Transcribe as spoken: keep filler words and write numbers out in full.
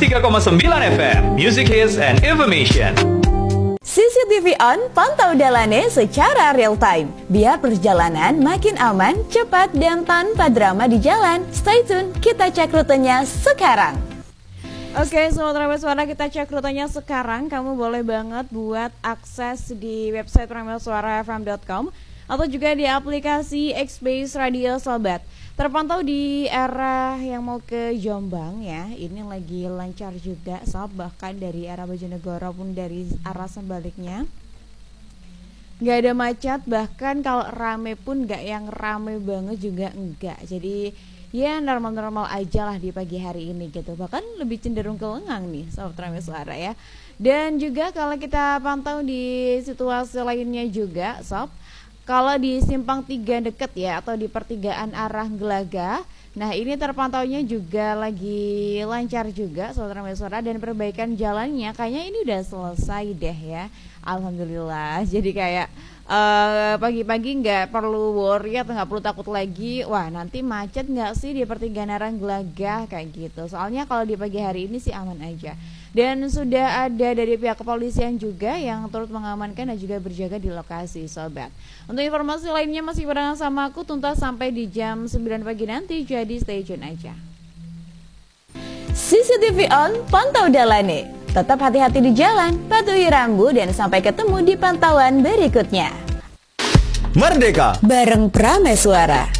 tiga koma sembilan F M, Music Hits and Information. C C T V on, pantau Dalane secara real time. Biar perjalanan makin aman, cepat, dan tanpa drama di jalan. Stay tune, kita cek rutenya sekarang. Oke, Sobat Pramila Suara, kita cek rutenya sekarang. Kamu boleh banget buat akses di website pramila suara f m dot com atau juga di aplikasi X-Base Radio Sobat. Terpantau di arah yang mau ke Jombang ya, ini lagi lancar juga Sob, bahkan dari arah Bojonegoro pun dari arah sebaliknya nggak ada macet, bahkan kalau rame pun nggak yang rame banget juga enggak. Jadi ya normal-normal aja lah di pagi hari ini gitu, bahkan lebih cenderung ke lengang nih Sobat Pramila Suara ya. Dan juga kalau kita pantau di situasi lainnya juga Sob, kalau di Simpang tiga deket ya, atau di pertigaan arah Gelaga, nah ini terpantaunya juga lagi lancar juga Sobat Pramila Suara, dan perbaikan jalannya kayaknya ini udah selesai deh ya, alhamdulillah. Jadi kayak uh, pagi-pagi nggak perlu worry atau nggak perlu takut lagi, wah nanti macet nggak sih di pertigaan arah Gelaga kayak gitu. Soalnya kalau di pagi hari ini sih aman aja. Dan sudah ada dari pihak kepolisian juga yang turut mengamankan dan juga berjaga di lokasi Sobat. Untuk informasi lainnya masih barengan sama aku tuntas sampai di jam sembilan pagi nanti, jadi stay tune aja. C C T V on, pantau Dalane. Tetap hati-hati di jalan, patuhi rambu, dan sampai ketemu di pantauan berikutnya. Merdeka Bareng Pramila Suara.